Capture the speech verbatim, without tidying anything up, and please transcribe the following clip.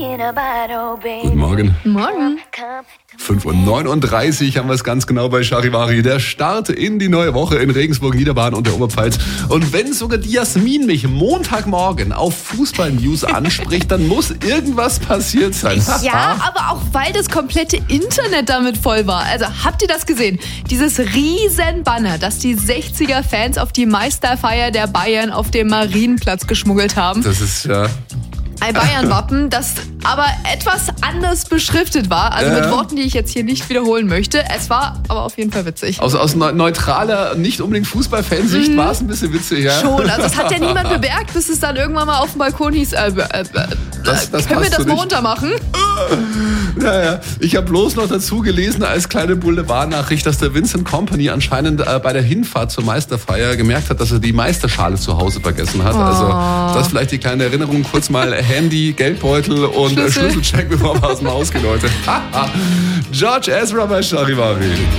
Guten Morgen. Morgen. fünf Uhr neununddreißig haben wir es ganz genau bei Charivari. Der Start in die neue Woche in Regensburg, Niederbayern und der Oberpfalz. Und wenn sogar die Jasmin mich Montagmorgen auf Fußball-News anspricht, dann muss irgendwas passiert sein. Ja, aber auch weil das komplette Internet damit voll war. Also habt ihr das gesehen? Dieses riesen Banner, das die sechziger-Fans auf die Meisterfeier der Bayern auf dem Marienplatz geschmuggelt haben. Das ist ja... Ein Bayern-Wappen, das aber etwas anders beschriftet war. Also Ja. mit Worten, die ich jetzt hier nicht wiederholen möchte. Es war aber auf jeden Fall witzig. Aus, aus neu- neutraler, nicht unbedingt Fußballfansicht war es ein bisschen witzig, ja? Schon, also das hat ja niemand bemerkt, bis es dann irgendwann mal auf dem Balkon hieß, äh, äh, äh, Das- das können wir passt das so mal nicht. runter machen? Ja, ja. Ich habe bloß noch dazu gelesen als kleine Boulevardnachricht, dass der Vincent Kompany anscheinend äh, bei der Hinfahrt zur Meisterfeier gemerkt hat, dass er die Meisterschale zu Hause vergessen hat. Also das vielleicht die kleine Erinnerung. Kurz mal Handy, Geldbeutel und äh, Schlüssel. Schlüsselcheck, bevor wir aus dem Haus gehen, Leute. George Ezra bei Charivari.